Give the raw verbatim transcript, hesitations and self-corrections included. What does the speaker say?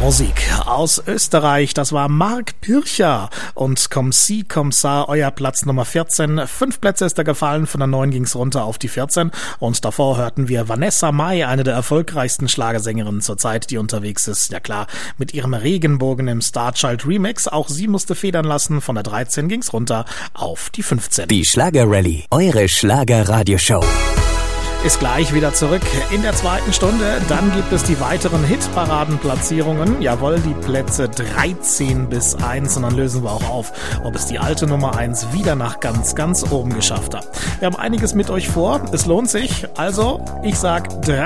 Musik aus Österreich, das war Mark Pircher und Comme si, comme ça, euer Platz Nummer vierzehn. Fünf Plätze ist er gefallen, von der neun ging's runter auf die vierzehn und davor hörten wir Vanessa Mai, eine der erfolgreichsten Schlagersängerinnen zurzeit, die unterwegs ist, ja klar, mit ihrem Regenbogen im Starchild Remix. Auch sie musste federn lassen, von der dreizehn ging's runter auf die fünfzehn. Die Schlager-Rallye, eure Schlager-Radioshow. Ist gleich wieder zurück in der zweiten Stunde. Dann gibt es die weiteren Hitparadenplatzierungen. Jawohl, die Plätze dreizehn bis eins. Und dann lösen wir auch auf, ob es die alte Nummer eins wieder nach ganz, ganz oben geschafft hat. Wir haben einiges mit euch vor. Es lohnt sich. Also, ich sag drei.